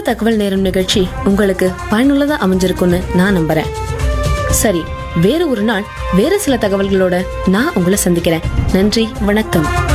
தகவல் நேரம் நிகழ்ச்சி உங்களுக்கு பயனுள்ளதா அமைஞ்சிருக்கும்னு நான் நம்புறேன். சரி, வேற ஒரு நாள் வேற சில தகவல்களோட நான் உங்களை சந்திக்கிறேன். நன்றி, வணக்கம்.